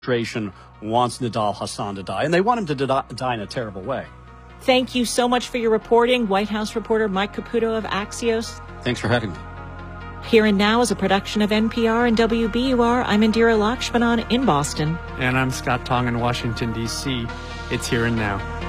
administration wants Nidal Hasan to die, and they want him to die in a terrible way. Thank you so much for your reporting, White House reporter Mike Caputo of Axios. Thanks for having me. Here and Now is a production of NPR and WBUR. I'm Indira Lakshmanan in Boston. And I'm Scott Tong in Washington, D.C. It's Here and Now.